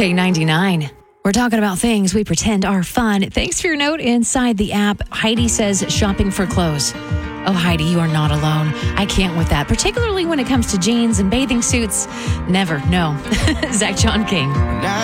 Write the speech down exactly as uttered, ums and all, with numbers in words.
K ninety-nine. We're talking about things we pretend are fun. Thanks for your note inside the app. Heidi says shopping for clothes. Oh, Heidi, you are not alone. I can't with that, particularly when it comes to jeans and bathing suits. Never, no. Zach John King.